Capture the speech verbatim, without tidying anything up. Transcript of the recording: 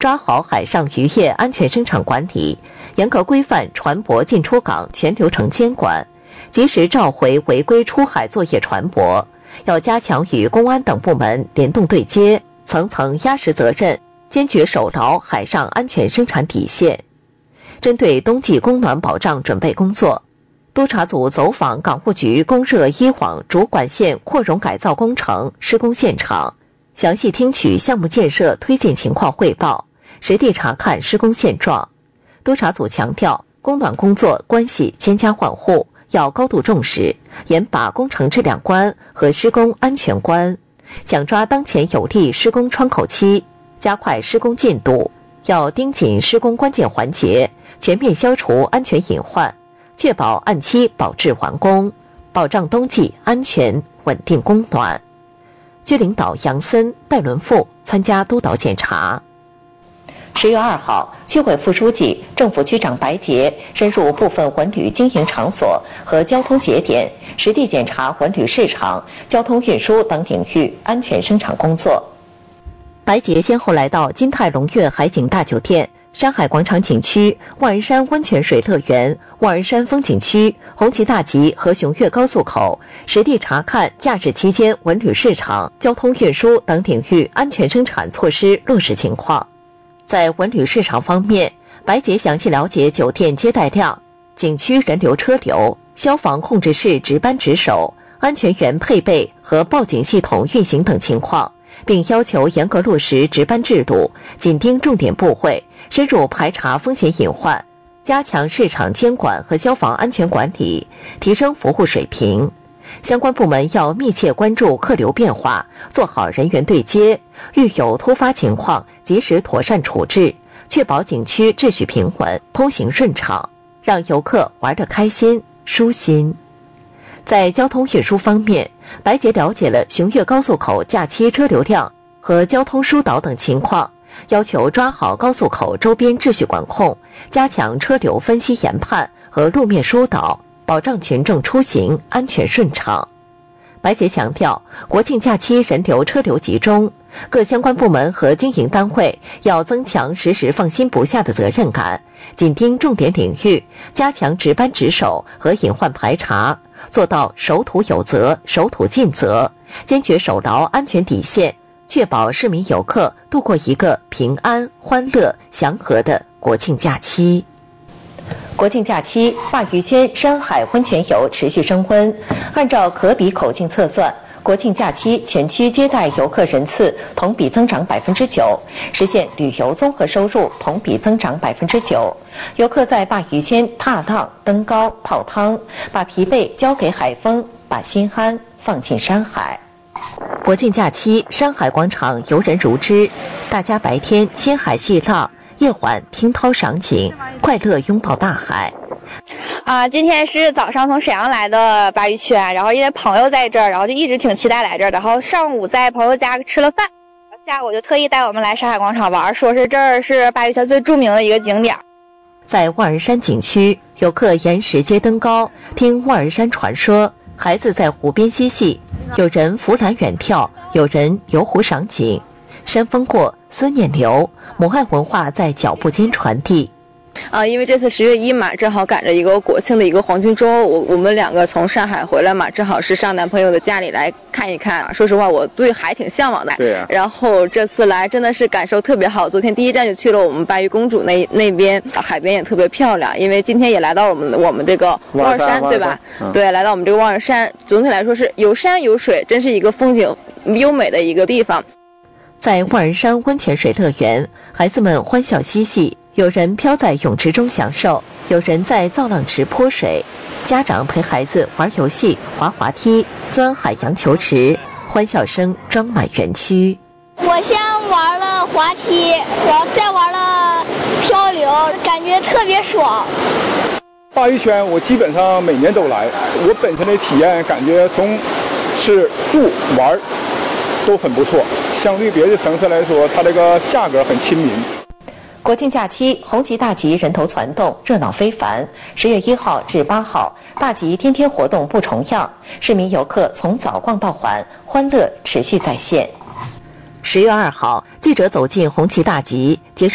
抓好海上渔业安全生产管理，严格规范船舶进出港全流程监管，及时召回违规出海作业船舶，要加强与公安等部门联动对接，层层压实责任，坚决守牢海上安全生产底线。针对冬季供暖保障准备工作，督查组走访港务局供热一网主管线扩容改造工程施工现场，详细听取项目建设推进情况汇报，实地查看施工现状。督查组强调，供暖工作关系千家万户，要高度重视，严把工程质量关和施工安全关，抢抓当前有利施工窗口期，加快施工进度，要盯紧施工关键环节，全面消除安全隐患，确保按期保质完工，保障冬季安全稳定供暖。区领导杨森、戴伦富参加督导检查。十月二号，区委副书记、政府区长白杰深入部分文旅经营场所和交通节点，实地检查文旅市场、交通运输等领域安全生产工作。白杰先后来到金泰龙悦海景大酒店、山海广场景区、望儿山温泉水乐园、望儿山风景区、红旗大集和雄越高速口，实地查看假日期间文旅市场、交通运输等领域安全生产措施落实情况。在文旅市场方面，白杰详细了解酒店接待量、景区人流车流、消防控制室值班值守、安全员配备和报警系统运行等情况，并要求严格落实值班制度，紧盯重点部位，深入排查风险隐患，加强市场监管和消防安全管理，提升服务水平。相关部门要密切关注客流变化，做好人员对接，遇有突发情况及时妥善处置，确保景区秩序平稳，通行顺畅，让游客玩得开心舒心。在交通运输方面，白杰了解了雄越高速口假期车流量和交通疏导等情况，要求抓好高速口周边秩序管控，加强车流分析研判和路面疏导，保障群众出行安全顺畅。白杰强调，国庆假期人流车流集中，各相关部门和经营单位要增强时时放心不下的责任感，紧盯重点领域，加强值班值守和隐患排查，做到守土有责、守土尽责，坚决守牢安全底线，确保市民游客度过一个平安、欢乐、祥和的国庆假期。国庆假期，鲅鱼圈山海温泉游持续升温。按照可比口径测算，国庆假期全区接待游客人次同比增长百分之九，实现旅游综合收入同比增长百分之九。游客在鲅鱼圈踏浪、登高、泡汤，把疲惫交给海风，把心安放进山海。国庆假期，山海广场游人如织，大家白天牵海戏浪，夜晚听涛赏景，快乐拥抱大海。 啊，今天是早上从沈阳来的鲅鱼圈，然后因为朋友在这儿，然后就一直挺期待来这儿的。然后上午在朋友家吃了饭，下午就特意带我们来山海广场玩，说是这儿是鲅鱼圈最著名的一个景点。 在望儿山景区，游客沿石阶登高，听望儿山传说；孩子在湖边嬉戏，有人扶栏远眺，有人游湖赏景。山风过，思念流，母爱文化在脚步间传递。 啊，因为这次十月一嘛，正好赶着一个国庆的一个黄金周，我我们两个从上海回来嘛，正好是上男朋友的家里来看一看。说实话，我对海挺向往的。 对啊。 然后这次来真的是感受特别好。昨天第一站就去了我们鲅鱼公主那那边，海边也特别漂亮。因为今天也来到我们我们这个望儿山，对吧？嗯、对，来到我们这个望儿山，总体来说是有山有水，真是一个风景优美的一个地方。 在望儿山温泉水乐园，孩子们欢笑嬉戏，有人漂在泳池中享受，有人在造浪池泼水，家长陪孩子玩游戏、滑滑梯、钻海洋球池，欢笑声装满园区。 我先玩了滑梯，然后再玩了漂流，感觉特别爽。 鲅鱼圈我基本上每年都来，我本身的体验感觉从吃住玩都很不错，相对别的城市来说，它这个价格很亲民。 国庆假期，红旗大集人头攒动，热闹非凡。十月一号至八号，大集天天活动不重样，市民游客从早逛到晚，欢乐持续在线。十月二号，记者走进红旗大集，截至